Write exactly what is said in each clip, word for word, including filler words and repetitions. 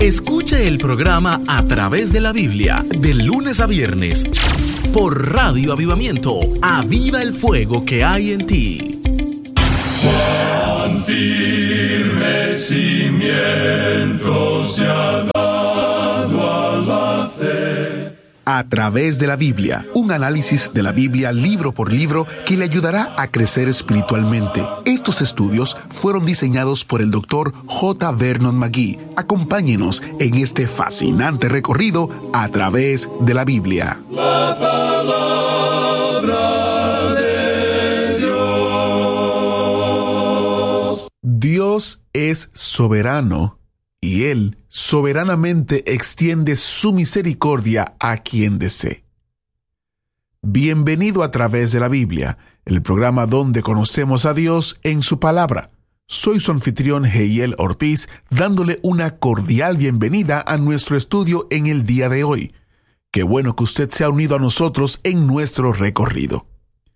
Escucha el programa A Través de la Biblia, de lunes a viernes, por Radio Avivamiento. Aviva el fuego que hay en ti. Cuán firme cimiento se ha dado a la fe. A Través de la Biblia, un análisis de la Biblia libro por libro que le ayudará a crecer espiritualmente. Estos estudios fueron diseñados por el doctor J. Vernon McGee. Acompáñenos en este fascinante recorrido a través de la Biblia. La palabra de Dios. Dios es soberano y Él soberanamente extiende su misericordia a quien desee. Bienvenido a Través de la Biblia, el programa donde conocemos a Dios en su palabra. Soy su anfitrión Heiel Ortiz, dándole una cordial bienvenida a nuestro estudio en el día de hoy. Qué bueno que usted se ha unido a nosotros en nuestro recorrido.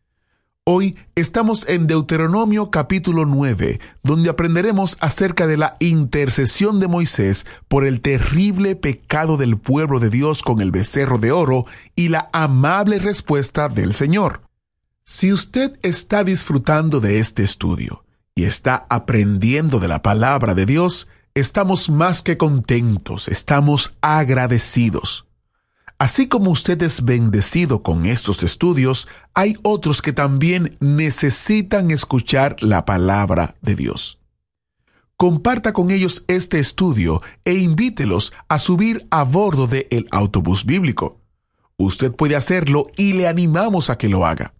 Hoy estamos en Deuteronomio capítulo nueve, donde aprenderemos acerca de la intercesión de Moisés por el terrible pecado del pueblo de Dios con el becerro de oro y la amable respuesta del Señor. Si usted está disfrutando de este estudio y está aprendiendo de la palabra de Dios, estamos más que contentos, estamos agradecidos. Así como usted es bendecido con estos estudios, hay otros que también necesitan escuchar la palabra de Dios. Comparta con ellos este estudio e invítelos a subir a bordo del autobús bíblico. Usted puede hacerlo y le animamos a que lo haga.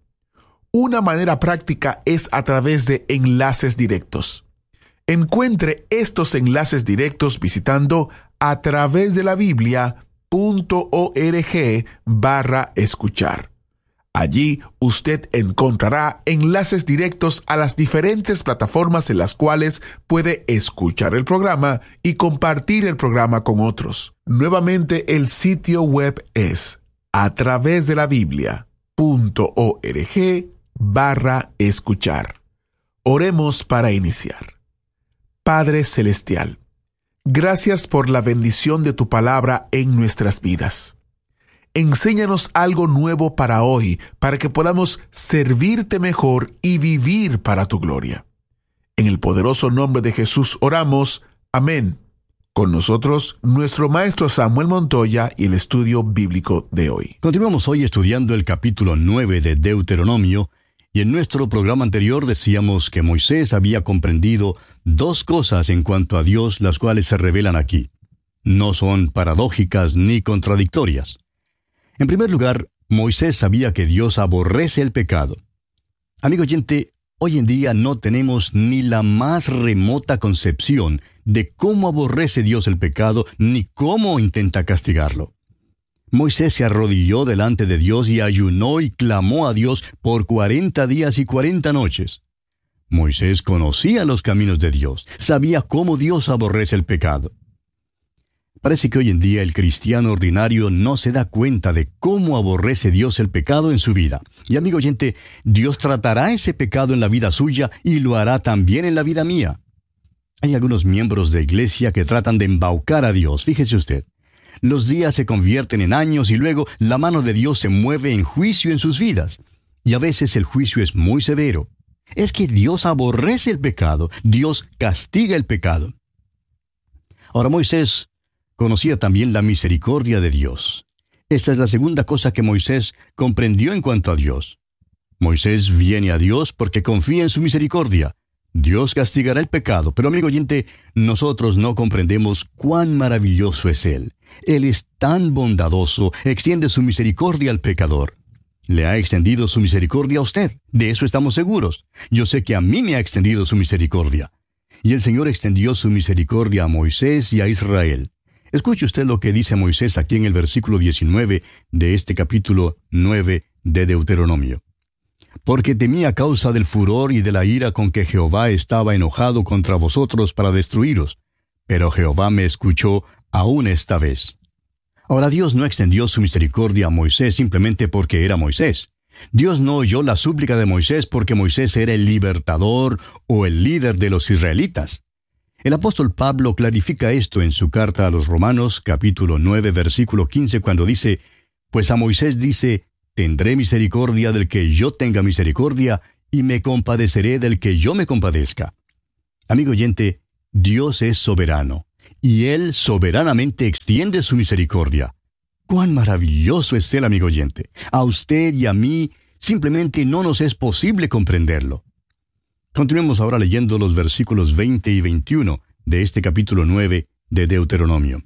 Una manera práctica es a través de enlaces directos. Encuentre estos enlaces directos visitando a través de la Biblia punto org barra escuchar. Allí usted encontrará enlaces directos a las diferentes plataformas en las cuales puede escuchar el programa y compartir el programa con otros. Nuevamente, el sitio web es a través de la Biblia punto org barra escuchar. Oremos para iniciar. Padre Celestial, gracias por la bendición de tu palabra en nuestras vidas. Enséñanos algo nuevo para hoy, para que podamos servirte mejor y vivir para tu gloria. En el poderoso nombre de Jesús oramos. Amén. Con nosotros, nuestro maestro Samuel Montoya y el estudio bíblico de hoy. Continuamos hoy estudiando el capítulo nueve de Deuteronomio, y en nuestro programa anterior decíamos que Moisés había comprendido dos cosas en cuanto a Dios, las cuales se revelan aquí. No son paradójicas ni contradictorias. En primer lugar, Moisés sabía que Dios aborrece el pecado. Amigo oyente, hoy en día no tenemos ni la más remota concepción de cómo aborrece Dios el pecado, ni cómo intenta castigarlo. Moisés se arrodilló delante de Dios y ayunó y clamó a Dios por cuarenta días y cuarenta noches. Moisés conocía los caminos de Dios, sabía cómo Dios aborrece el pecado. Parece que hoy en día el cristiano ordinario no se da cuenta de cómo aborrece Dios el pecado en su vida. Y amigo oyente, Dios tratará ese pecado en la vida suya y lo hará también en la vida mía. Hay algunos miembros de iglesia que tratan de embaucar a Dios, fíjese usted. Los días se convierten en años y luego la mano de Dios se mueve en juicio en sus vidas. Y a veces el juicio es muy severo. Es que Dios aborrece el pecado, Dios castiga el pecado. Ahora Moisés conocía también la misericordia de Dios. Esta es la segunda cosa que Moisés comprendió en cuanto a Dios. Moisés viene a Dios porque confía en su misericordia. Dios castigará el pecado, pero amigo oyente, nosotros no comprendemos cuán maravilloso es Él. Él es tan bondadoso, extiende su misericordia al pecador. Le ha extendido su misericordia a usted, de eso estamos seguros. Yo sé que a mí me ha extendido su misericordia. Y el Señor extendió su misericordia a Moisés y a Israel. Escuche usted lo que dice Moisés aquí en el versículo diecinueve de este capítulo nueve de Deuteronomio. Porque temí a causa del furor y de la ira con que Jehová estaba enojado contra vosotros para destruiros. Pero Jehová me escuchó aún esta vez. Ahora Dios no extendió su misericordia a Moisés simplemente porque era Moisés. Dios no oyó la súplica de Moisés porque Moisés era el libertador o el líder de los israelitas. El apóstol Pablo clarifica esto en su carta a los Romanos, capítulo nueve, versículo quince, cuando dice, pues a Moisés dice, tendré misericordia del que yo tenga misericordia, y me compadeceré del que yo me compadezca. Amigo oyente, Dios es soberano, y Él soberanamente extiende su misericordia. ¡Cuán maravilloso es Él, amigo oyente! A usted y a mí simplemente no nos es posible comprenderlo. Continuemos ahora leyendo los versículos veinte y veintiuno de este capítulo nueve de Deuteronomio.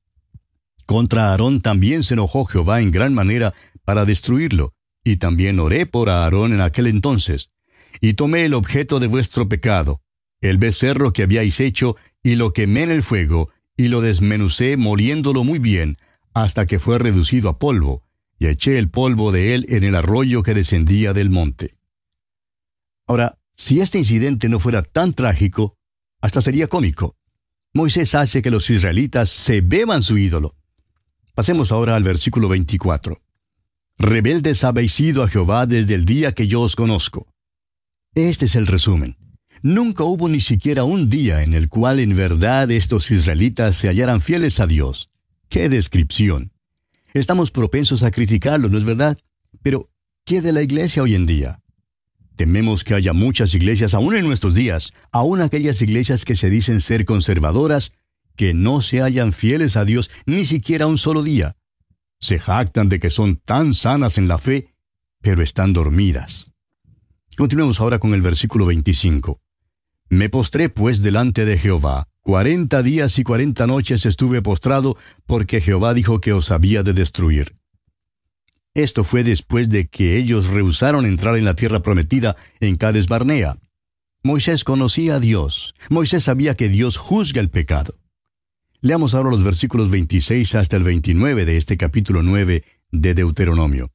Contra Aarón también se enojó Jehová en gran manera para destruirlo, y también oré por Aarón en aquel entonces, y tomé el objeto de vuestro pecado, el becerro que habíais hecho, y lo quemé en el fuego, y lo desmenucé moliéndolo muy bien, hasta que fue reducido a polvo, y eché el polvo de él en el arroyo que descendía del monte. Ahora, si este incidente no fuera tan trágico, hasta sería cómico. Moisés hace que los israelitas se beban su ídolo. Pasemos ahora al versículo veinticuatro. Rebeldes habéis sido a Jehová desde el día que yo os conozco. Este es el resumen. Nunca hubo ni siquiera un día en el cual en verdad estos israelitas se hallaran fieles a Dios. ¡Qué descripción! Estamos propensos a criticarlo, ¿no es verdad? Pero, ¿qué de la iglesia hoy en día? Tememos que haya muchas iglesias aún en nuestros días, aún aquellas iglesias que se dicen ser conservadoras, que no se hallan fieles a Dios ni siquiera un solo día. Se jactan de que son tan sanas en la fe, pero están dormidas. Continuemos ahora con el versículo veinticinco. Me postré pues delante de Jehová. Cuarenta días y cuarenta noches estuve postrado, porque Jehová dijo que os había de destruir. Esto fue después de que ellos rehusaron entrar en la tierra prometida en Cades Barnea. Moisés conocía a Dios. Moisés sabía que Dios juzga el pecado. Leamos ahora los versículos veintiséis hasta el veintinueve de este capítulo nueve de Deuteronomio.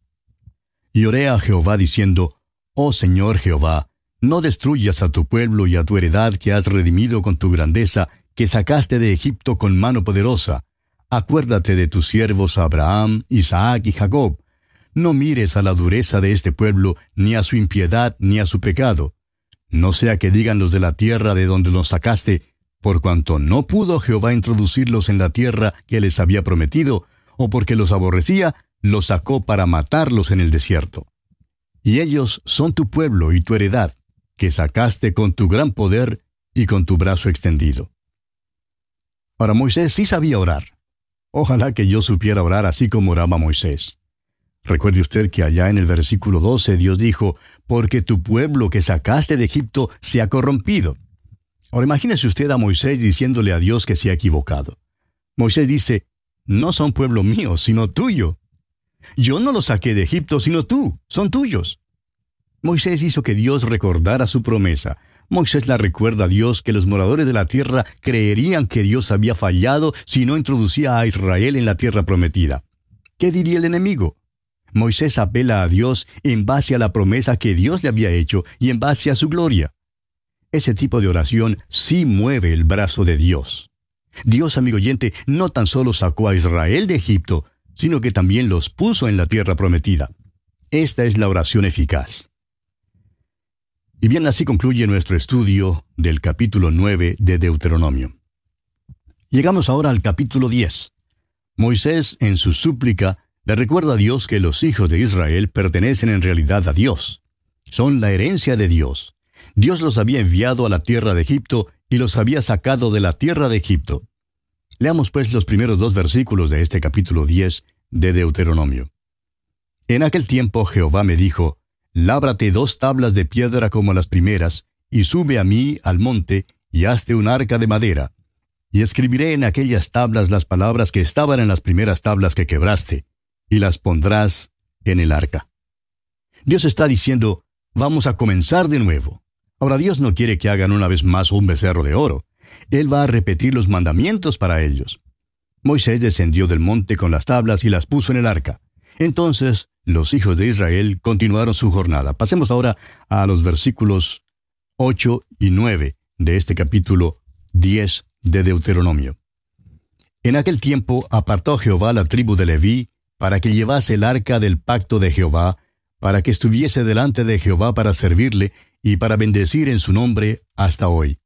Y oré a Jehová diciendo, Oh Señor Jehová, no destruyas a tu pueblo y a tu heredad que has redimido con tu grandeza, que sacaste de Egipto con mano poderosa. Acuérdate de tus siervos Abraham, Isaac y Jacob. No mires a la dureza de este pueblo, ni a su impiedad, ni a su pecado. No sea que digan los de la tierra de donde los sacaste, por cuanto no pudo Jehová introducirlos en la tierra que les había prometido, o porque los aborrecía, los sacó para matarlos en el desierto. Y ellos son tu pueblo y tu heredad, que sacaste con tu gran poder y con tu brazo extendido. Ahora Moisés sí sabía orar. Ojalá que yo supiera orar así como oraba Moisés. Recuerde usted que allá en el versículo doce Dios dijo, porque tu pueblo que sacaste de Egipto se ha corrompido. Ahora imagínese usted a Moisés diciéndole a Dios que se ha equivocado. Moisés dice, no son pueblo mío, sino tuyo. Yo no los saqué de Egipto, sino tú, son tuyos. Moisés hizo que Dios recordara su promesa. Moisés la recuerda a Dios que los moradores de la tierra creerían que Dios había fallado si no introducía a Israel en la tierra prometida. ¿Qué diría el enemigo? Moisés apela a Dios en base a la promesa que Dios le había hecho y en base a su gloria. Ese tipo de oración sí mueve el brazo de Dios. Dios, amigo oyente, no tan solo sacó a Israel de Egipto, sino que también los puso en la tierra prometida. Esta es la oración eficaz. Y bien, así concluye nuestro estudio del capítulo nueve de Deuteronomio. Llegamos ahora al capítulo diez. Moisés, en su súplica, le recuerda a Dios que los hijos de Israel pertenecen en realidad a Dios. Son la herencia de Dios. Dios los había enviado a la tierra de Egipto y los había sacado de la tierra de Egipto. Leamos pues los primeros dos versículos de este capítulo diez de Deuteronomio. En aquel tiempo Jehová me dijo, Lábrate dos tablas de piedra como las primeras, y sube a mí al monte, y hazte un arca de madera. Y escribiré en aquellas tablas las palabras que estaban en las primeras tablas que quebraste, y las pondrás en el arca. Dios está diciendo, vamos a comenzar de nuevo. Ahora Dios no quiere que hagan una vez más un becerro de oro. Él va a repetir los mandamientos para ellos. Moisés descendió del monte con las tablas y las puso en el arca. Entonces los hijos de Israel continuaron su jornada. Pasemos ahora a los versículos ocho y nueve de este capítulo diez de Deuteronomio. En aquel tiempo apartó Jehová la tribu de Leví para que llevase el arca del pacto de Jehová, para que estuviese delante de Jehová para servirle y para bendecir en su nombre hasta hoy.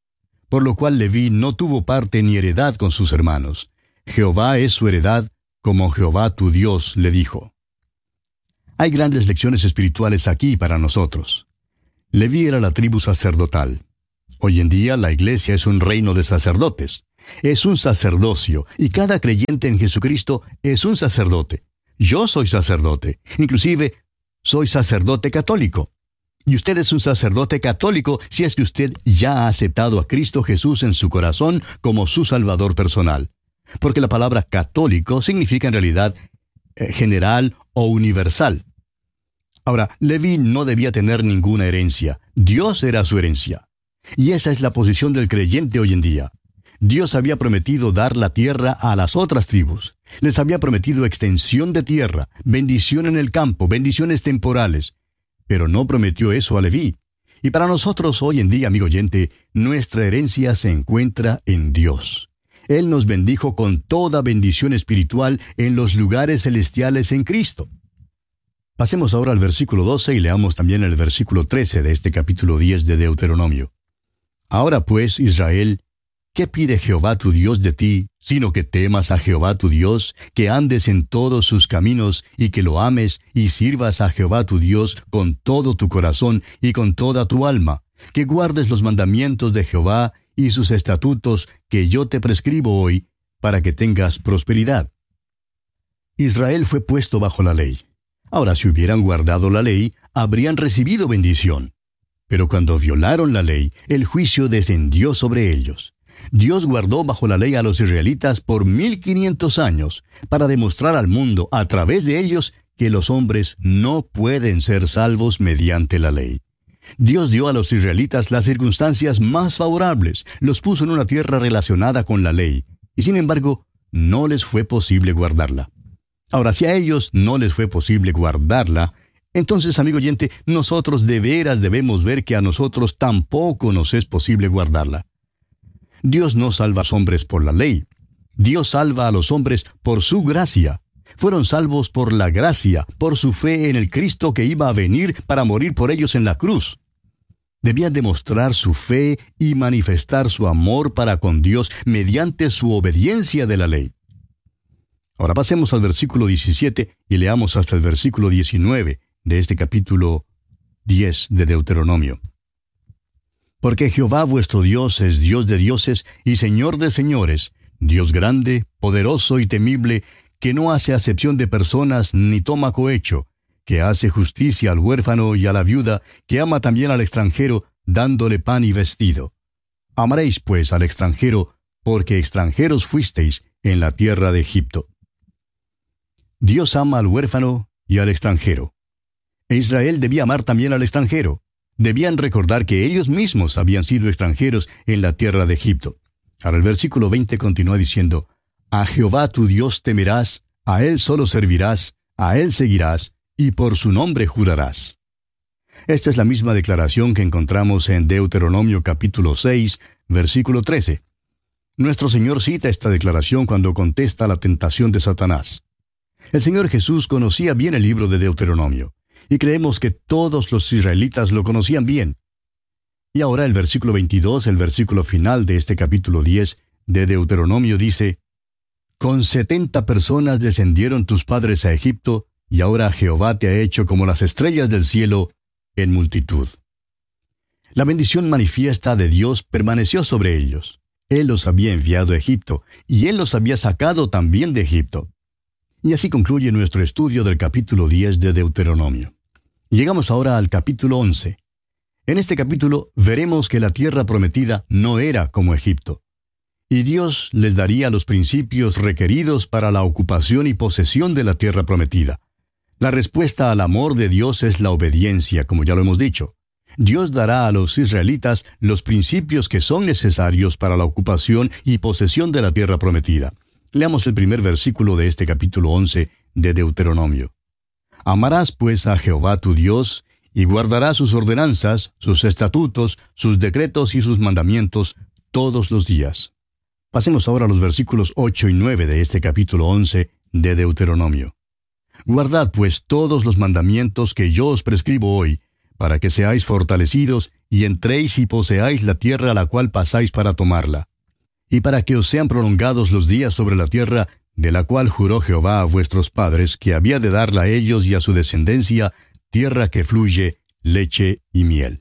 por lo cual Leví no tuvo parte ni heredad con sus hermanos. Jehová es su heredad, como Jehová tu Dios le dijo. Hay grandes lecciones espirituales aquí para nosotros. Leví era la tribu sacerdotal. Hoy en día la iglesia es un reino de sacerdotes. Es un sacerdocio, y cada creyente en Jesucristo es un sacerdote. Yo soy sacerdote, inclusive soy sacerdote católico. Y usted es un sacerdote católico si es que usted ya ha aceptado a Cristo Jesús en su corazón como su Salvador personal. Porque la palabra católico significa en realidad eh, general o universal. Ahora, Leví no debía tener ninguna herencia. Dios era su herencia. Y esa es la posición del creyente hoy en día. Dios había prometido dar la tierra a las otras tribus. Les había prometido extensión de tierra, bendición en el campo, bendiciones temporales. Pero no prometió eso a Leví. Y para nosotros hoy en día, amigo oyente, nuestra herencia se encuentra en Dios. Él nos bendijo con toda bendición espiritual en los lugares celestiales en Cristo. Pasemos ahora al versículo doce y leamos también el versículo trece de este capítulo diez de Deuteronomio. Ahora pues, Israel, ¿qué pide Jehová tu Dios de ti, sino que temas a Jehová tu Dios, que andes en todos sus caminos, y que lo ames, y sirvas a Jehová tu Dios con todo tu corazón y con toda tu alma, que guardes los mandamientos de Jehová y sus estatutos que yo te prescribo hoy, para que tengas prosperidad? Israel fue puesto bajo la ley. Ahora, si hubieran guardado la ley, habrían recibido bendición. Pero cuando violaron la ley, el juicio descendió sobre ellos. Dios guardó bajo la ley a los israelitas por mil quinientos años, para demostrar al mundo, a través de ellos, que los hombres no pueden ser salvos mediante la ley. Dios dio a los israelitas las circunstancias más favorables, los puso en una tierra relacionada con la ley, y sin embargo, no les fue posible guardarla. Ahora, si a ellos no les fue posible guardarla, entonces, amigo oyente, nosotros de veras debemos ver que a nosotros tampoco nos es posible guardarla. Dios no salva a los hombres por la ley. Dios salva a los hombres por su gracia. Fueron salvos por la gracia, por su fe en el Cristo que iba a venir para morir por ellos en la cruz. Debían demostrar su fe y manifestar su amor para con Dios mediante su obediencia de la ley. Ahora pasemos al versículo diecisiete y leamos hasta el versículo diecinueve de este capítulo diez de Deuteronomio. Porque Jehová vuestro Dios es Dios de dioses y Señor de señores, Dios grande, poderoso y temible, que no hace acepción de personas ni toma cohecho, que hace justicia al huérfano y a la viuda, que ama también al extranjero, dándole pan y vestido. Amaréis pues al extranjero, porque extranjeros fuisteis en la tierra de Egipto. Dios ama al huérfano y al extranjero. E Israel debía amar también al extranjero. Debían recordar que ellos mismos habían sido extranjeros en la tierra de Egipto. Ahora el versículo veinte continúa diciendo, A Jehová tu Dios temerás, a Él solo servirás, a Él seguirás, y por su nombre jurarás. Esta es la misma declaración que encontramos en Deuteronomio capítulo seis, versículo trece. Nuestro Señor cita esta declaración cuando contesta la tentación de Satanás. El Señor Jesús conocía bien el libro de Deuteronomio, y creemos que todos los israelitas lo conocían bien. Y ahora el versículo veintidós, el versículo final de este capítulo diez de Deuteronomio dice, Con setenta personas descendieron tus padres a Egipto, y ahora Jehová te ha hecho como las estrellas del cielo en multitud. La bendición manifiesta de Dios permaneció sobre ellos. Él los había enviado a Egipto, y Él los había sacado también de Egipto. Y así concluye nuestro estudio del capítulo diez de Deuteronomio. Llegamos ahora al capítulo once. En este capítulo veremos que la tierra prometida no era como Egipto. Y Dios les daría los principios requeridos para la ocupación y posesión de la tierra prometida. La respuesta al amor de Dios es la obediencia, como ya lo hemos dicho. Dios dará a los israelitas los principios que son necesarios para la ocupación y posesión de la tierra prometida. Leamos el primer versículo de este capítulo once de Deuteronomio. Amarás pues a Jehová tu Dios, y guardarás sus ordenanzas, sus estatutos, sus decretos y sus mandamientos todos los días. Pasemos ahora a los versículos ocho y nueve de este capítulo once de Deuteronomio. Guardad pues todos los mandamientos que yo os prescribo hoy, para que seáis fortalecidos y entréis y poseáis la tierra a la cual pasáis para tomarla, y para que os sean prolongados los días sobre la tierra, de la cual juró Jehová a vuestros padres, que había de darla a ellos y a su descendencia, tierra que fluye leche y miel.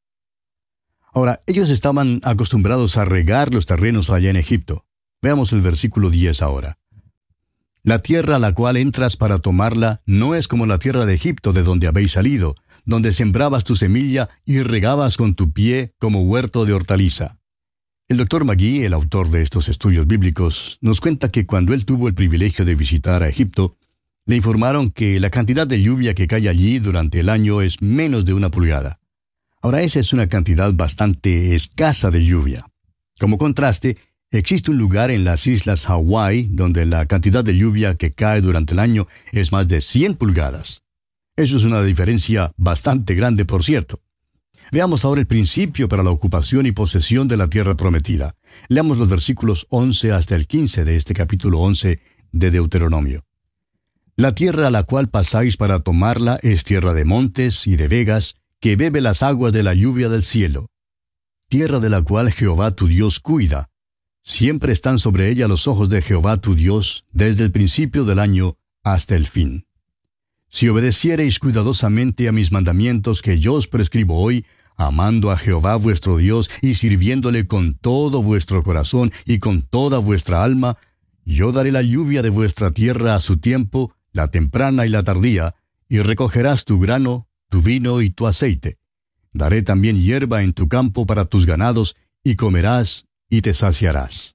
Ahora, ellos estaban acostumbrados a regar los terrenos allá en Egipto. Veamos el versículo diez ahora. La tierra a la cual entras para tomarla no es como la tierra de Egipto de donde habéis salido, donde sembrabas tu semilla y regabas con tu pie como huerto de hortaliza. El doctor Magui, el autor de estos estudios bíblicos, nos cuenta que cuando él tuvo el privilegio de visitar a Egipto, le informaron que la cantidad de lluvia que cae allí durante el año es menos de una pulgada. Ahora, esa es una cantidad bastante escasa de lluvia. Como contraste, existe un lugar en las islas Hawái donde la cantidad de lluvia que cae durante el año es más de cien pulgadas. Eso es una diferencia bastante grande, por cierto. Veamos ahora el principio para la ocupación y posesión de la tierra prometida. Leamos los versículos once hasta el quince de este capítulo once de Deuteronomio. La tierra a la cual pasáis para tomarla es tierra de montes y de vegas, que bebe las aguas de la lluvia del cielo. Tierra de la cual Jehová tu Dios cuida. Siempre están sobre ella los ojos de Jehová tu Dios, desde el principio del año hasta el fin. Si obedeciereis cuidadosamente a mis mandamientos que yo os prescribo hoy, amando a Jehová vuestro Dios y sirviéndole con todo vuestro corazón y con toda vuestra alma, yo daré la lluvia de vuestra tierra a su tiempo, la temprana y la tardía, y recogerás tu grano, tu vino y tu aceite. Daré también hierba en tu campo para tus ganados, y comerás y te saciarás.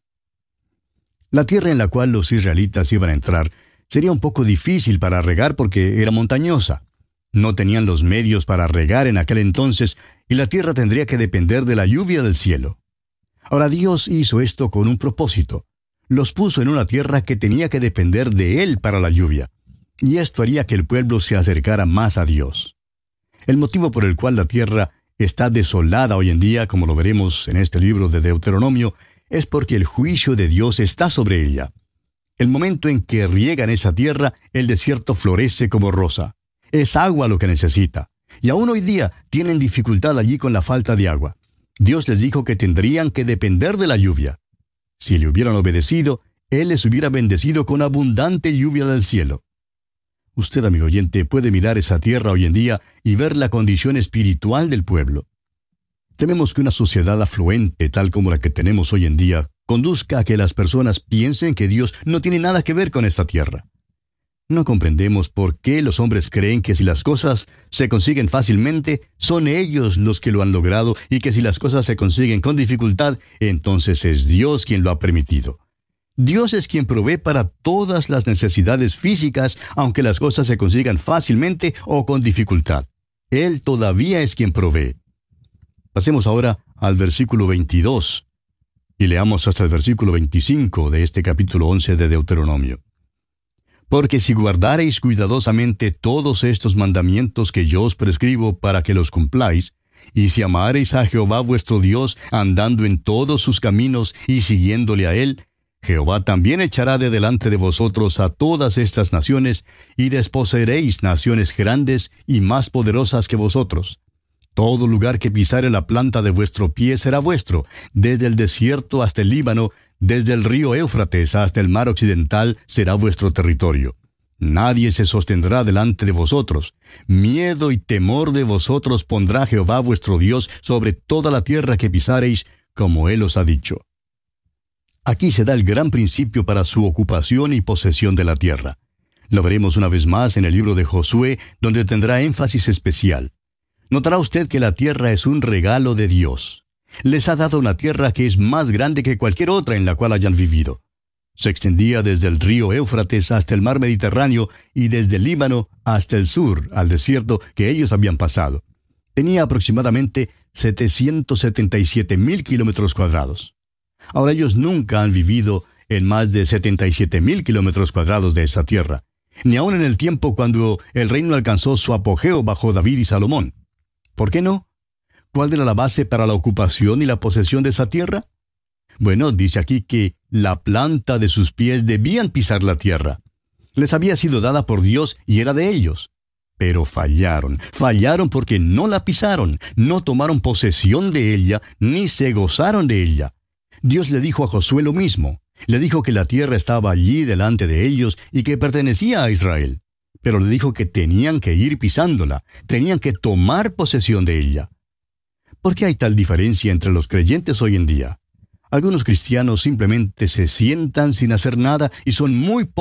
La tierra en la cual los israelitas iban a entrar sería un poco difícil para regar porque era montañosa. No tenían los medios para regar en aquel entonces, y la tierra tendría que depender de la lluvia del cielo. Ahora Dios hizo esto con un propósito. Los puso en una tierra que tenía que depender de Él para la lluvia, y esto haría que el pueblo se acercara más a Dios. El motivo por el cual la tierra está desolada hoy en día, como lo veremos en este libro de Deuteronomio, es porque el juicio de Dios está sobre ella. El momento en que riegan esa tierra, el desierto florece como rosa. Es agua lo que necesita. Y aún hoy día tienen dificultad allí con la falta de agua. Dios les dijo que tendrían que depender de la lluvia. Si le hubieran obedecido, Él les hubiera bendecido con abundante lluvia del cielo. Usted, amigo oyente, puede mirar esa tierra hoy en día y ver la condición espiritual del pueblo. Tememos que una sociedad afluente, tal como la que tenemos hoy en día, conduzca a que las personas piensen que Dios no tiene nada que ver con esta tierra. No comprendemos por qué los hombres creen que si las cosas se consiguen fácilmente, son ellos los que lo han logrado, y que si las cosas se consiguen con dificultad, entonces es Dios quien lo ha permitido. Dios es quien provee para todas las necesidades físicas, aunque las cosas se consigan fácilmente o con dificultad. Él todavía es quien provee. Pasemos ahora al versículo veintidós, y leamos hasta el versículo veinticinco de este capítulo once de Deuteronomio. Porque si guardareis cuidadosamente todos estos mandamientos que yo os prescribo para que los cumpláis, y si amareis a Jehová vuestro Dios, andando en todos sus caminos y siguiéndole a Él, Jehová también echará de delante de vosotros a todas estas naciones, y desposeeréis naciones grandes y más poderosas que vosotros. Todo lugar que pisare la planta de vuestro pie será vuestro, desde el desierto hasta el Líbano, desde el río Éufrates hasta el mar occidental será vuestro territorio. Nadie se sostendrá delante de vosotros. Miedo y temor de vosotros pondrá Jehová vuestro Dios sobre toda la tierra que pisareis, como Él os ha dicho. Aquí se da el gran principio para su ocupación y posesión de la tierra. Lo veremos una vez más en el libro de Josué, donde tendrá énfasis especial. Notará usted que la tierra es un regalo de Dios. Les ha dado una tierra que es más grande que cualquier otra en la cual hayan vivido. Se extendía desde el río Éufrates hasta el mar Mediterráneo y desde el Líbano hasta el sur, al desierto que ellos habían pasado. Tenía aproximadamente setecientos setenta y siete mil kilómetros cuadrados. Ahora ellos nunca han vivido en más de setenta y siete mil kilómetros cuadrados de esa tierra, ni aun en el tiempo cuando el reino alcanzó su apogeo bajo David y Salomón. ¿Por qué no? ¿Cuál era la base para la ocupación y la posesión de esa tierra? Bueno, dice aquí que la planta de sus pies debían pisar la tierra. Les había sido dada por Dios y era de ellos. Pero fallaron. Fallaron porque no la pisaron, no tomaron posesión de ella, ni se gozaron de ella. Dios le dijo a Josué lo mismo. Le dijo que la tierra estaba allí delante de ellos y que pertenecía a Israel. Pero le dijo que tenían que ir pisándola, tenían que tomar posesión de ella. ¿Por qué hay tal diferencia entre los creyentes hoy en día? Algunos cristianos simplemente se sientan sin hacer nada y son muy